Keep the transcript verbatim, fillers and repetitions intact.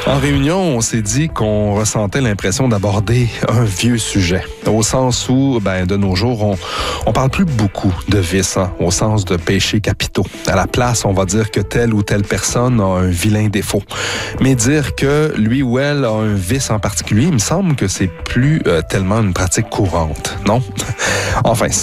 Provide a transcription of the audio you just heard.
En réunion, on s'est dit qu'on ressentait l'impression d'aborder un vieux sujet. Au sens où, ben, de nos jours, on, on parle plus beaucoup de vices, hein, au sens de péchés capitaux. À la place, on va dire que telle ou telle personne a un vilain défaut. Mais dire que lui ou elle a un vice en particulier, il me semble que c'est plus euh, tellement une pratique courante, non? Enfin,